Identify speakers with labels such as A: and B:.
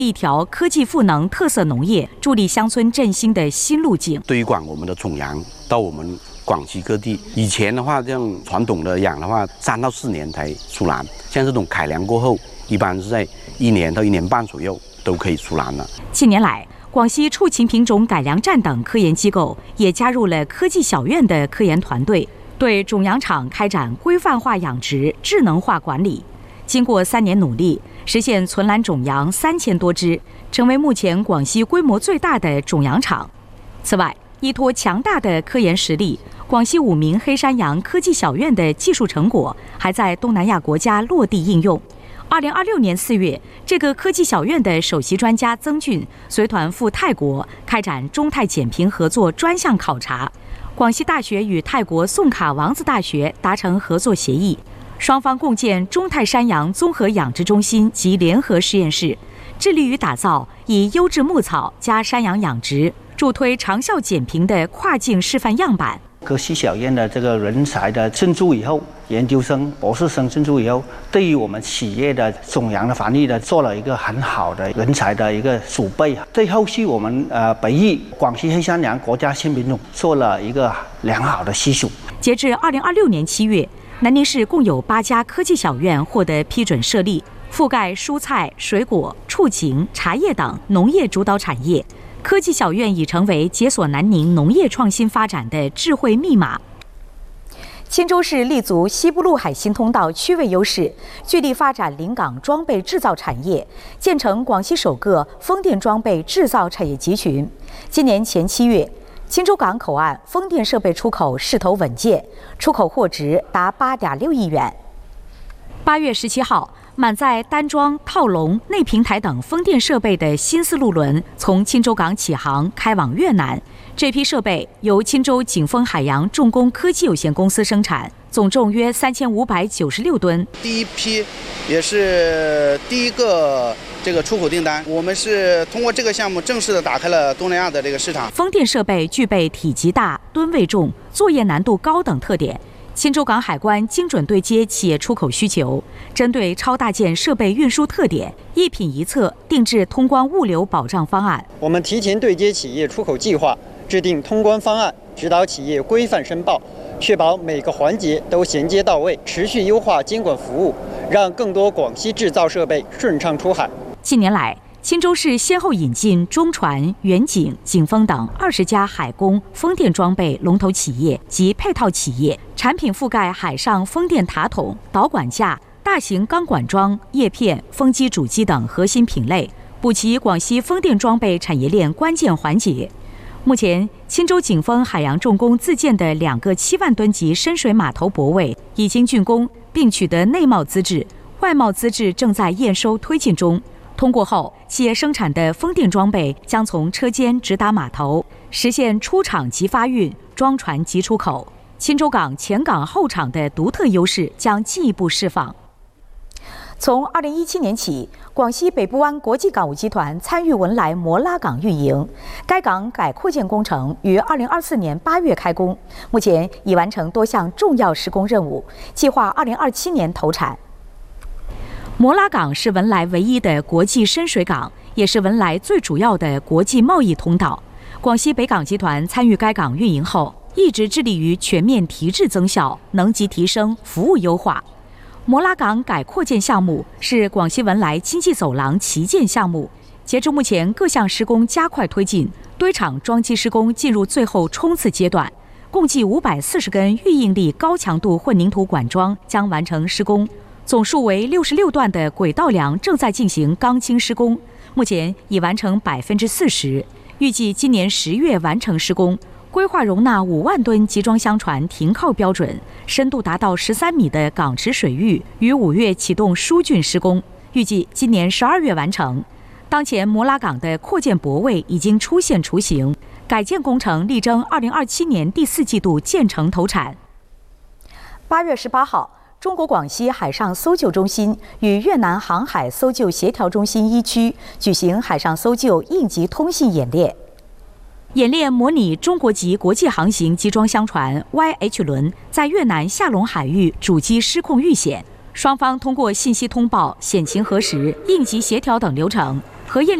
A: 一条科技赋能特色农业、助力乡村振兴的新路径。
B: 推广我们的种羊到我们广西各地。以前的话，这样传统的养的话，3到4年才出栏，像这种改良过后，一般是在1年到1年半左右都可以出栏了。
A: 近年来，广西畜禽品种改良站等科研机构也加入了科技小院的科研团队，对种养场开展规范化养殖、智能化管理。经过3年努力，实现存栏种羊3000多只，成为目前广西规模最大的种养场。此外，依托强大的科研实力，广西武鸣黑山羊科技小院的技术成果还在东南亚国家落地应用。2026年4月，这个科技小院的首席专家曾俊随团赴泰国开展中泰减贫合作专项考察。广西大学与泰国宋卡王子大学达成合作协议，双方共建中泰山羊综合养殖中心及联合实验室，致力于打造以优质牧草加山羊养殖，助推长效减贫的跨境示范样板。
C: 科技小院的这个人才的进驻以后，研究生、博士生进驻以后，对于我们企业的种羊的繁育的做了一个很好的人才的一个储备。对后续我们培育广西黑山羊国家新品种做了一个良好的基础。
A: 截至2026年7月，南宁市共有8家科技小院获得批准设立，覆盖蔬菜、水果、畜禽、茶叶等农业主导产业。科技小院已成为解锁南宁农业创新发展的智慧密码。钦州市立足西部陆海新通道区位优势，聚力发展临港装备制造产业，建成广西首个风电装备制造产业集群。今年前7月，钦州港口岸风电设备出口势头稳健，出口货值达8.6亿元。8月17号，满载单装、套笼、内平台等风电设备的新丝路轮从钦州港起航，开往越南。这批设备由钦州景丰海洋重工科技有限公司生产，总重约3596吨。
D: 第一批，也是第一个这个出口订单，我们是通过这个项目正式的打开了东南亚的这个市场。
A: 风电设备具备体积大、吨位重、作业难度高等特点。钦州港海关精准对接企业出口需求，针对超大件设备运输特点，一品一策定制通关物流保障方案。
E: 我们提前对接企业出口计划，制定通关方案，指导企业规范申报，确保每个环节都衔接到位，持续优化监管服务，让更多广西制造设备顺畅出海。
A: 近年来，钦州市先后引进中船、远景、景丰等20家海工、风电装备龙头企业及配套企业，产品覆盖海上风电塔筒、导管架、大型钢管桩、叶片、风机主机等核心品类，补齐广西风电装备产业链关键环节。目前，钦州景丰海洋重工自建的2个7万吨级深水码头泊位已经竣工，并取得内贸资质，外贸资质正在验收推进中。通过后，企业生产的风电装备将从车间直达码头，实现出厂即发运、装船即出口。钦州港前港后厂的独特优势将进一步释放。从2017年起，广西北部湾国际港务集团参与文莱摩拉港运营，该港改扩建工程于2024年8月开工，目前已完成多项重要施工任务，计划2027年投产。摩拉港是文莱唯一的国际深水港，也是文莱最主要的国际贸易通道。广西北港集团参与该港运营后，一直致力于全面提质增效、能级提升、服务优化。摩拉港改扩建项目是广西文莱经济走廊旗舰项目，截至目前，各项施工加快推进，堆场装机施工进入最后冲刺阶段，共计540根预应力高强度混凝土管桩将完成施工。总数为66段的轨道梁正在进行钢筋施工，目前已完成40%，预计今年10月完成施工。规划容纳5万吨集装箱船停靠标准，深度达到13米的港池水域于5月启动疏浚施工，预计今年12月完成。当前摩拉港的扩建泊位已经出现雏形，改建工程力争2027年第4季度建成投产。8月18号。中国广西海上搜救中心与越南航海搜救协调中心1区举行海上搜救应急通信演练。演练模拟中国级国际航行集装箱船 YH 轮在越南下龙海域主机失控遇险，双方通过信息通报、险情核实、应急协调等流程， 何燕